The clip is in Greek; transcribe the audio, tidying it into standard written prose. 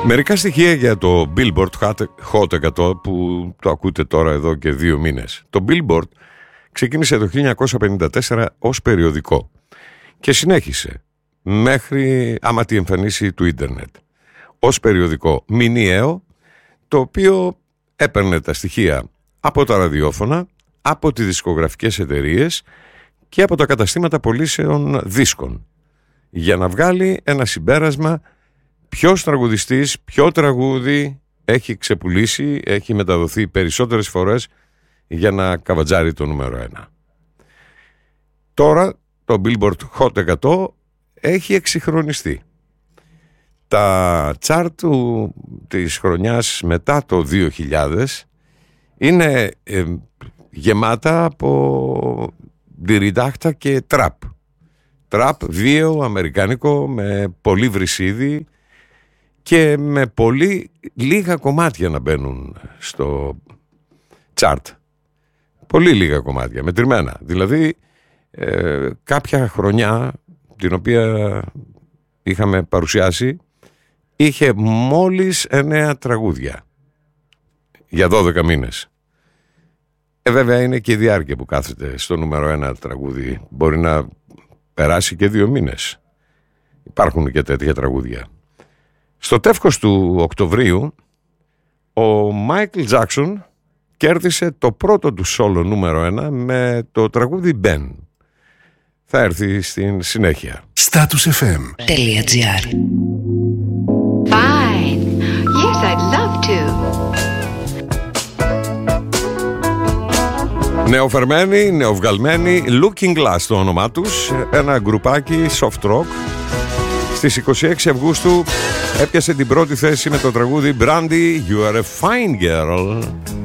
Μερικά στοιχεία για το Billboard Hot 100 που το ακούτε τώρα εδώ και 2 μήνες. Το Billboard ξεκίνησε το 1954 ως περιοδικό και συνέχισε μέχρι άμα τη εμφανίση του ίντερνετ ως περιοδικό μηνιαίο, το οποίο έπαιρνε τα στοιχεία από τα ραδιόφωνα, από τις δισκογραφικές εταιρείες και από τα καταστήματα πωλήσεων δίσκων για να βγάλει ένα συμπέρασμα ποιος τραγουδιστής, ποιο τραγούδι έχει ξεπουλήσει, έχει μεταδοθεί περισσότερες φορές για να καβατζάρει το νούμερο 1. Τώρα το Billboard Hot 100 έχει εξυγχρονιστεί. Τα τσάρτ της χρονιάς μετά το 2000 είναι γεμάτα από ντιριντάχτα και τραπ. Τραπ βίαιο, αμερικάνικο, με πολύ βρυσίδι και με πολύ λίγα κομμάτια να μπαίνουν στο τσάρτ. Πολύ λίγα κομμάτια, μετρημένα. Δηλαδή κάποια χρονιά την οποία είχαμε παρουσιάσει είχε μόλις 9 τραγούδια για 12 μήνες. Βέβαια είναι και η διάρκεια που κάθεται στο νούμερο 1 τραγούδι. Μπορεί να περάσει και 2 μήνες. Υπάρχουν και τέτοια τραγούδια. Στο τεύχος του Οκτωβρίου ο Μάικλ Τζάκσον κέρδισε το πρώτο του solo νούμερο 1 με το τραγούδι Ben. Θα έρθει στην συνέχεια. statusfm.gr. Fine. Yes, I'd love to. Νεοφερμένοι, νεοβγαλμένοι, Looking Glass το όνομά τους, ένα γκρουπάκι soft rock. Στις 26 Αυγούστου έπιασε την πρώτη θέση με το τραγούδι Brandy, You Are a Fine Girl.